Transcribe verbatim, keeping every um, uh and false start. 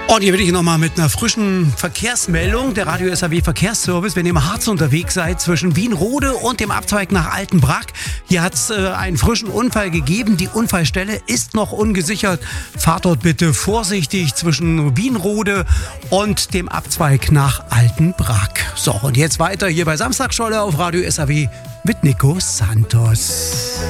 Und hier bin ich nochmal mit einer frischen Verkehrsmeldung. Der Radio S A W Verkehrsservice. Wenn ihr im Harz unterwegs seid zwischen Wienrode und dem Abzweig nach Altenbrak. Hier hat es äh, einen frischen Unfall gegeben. Die Unfallstelle ist noch ungesichert. Fahrt dort bitte vorsichtig zwischen Wienrode und dem Abzweig nach Altenbrak. So, und jetzt weiter hier bei Samstagscholle auf Radio S A W mit Nico Santos.